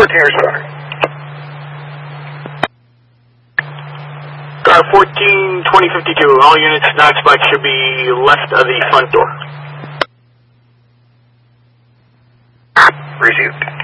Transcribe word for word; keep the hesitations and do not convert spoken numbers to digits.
fourteen responding. Car fourteen twenty fifty-two, all units not spiked should be left of the front door. Received.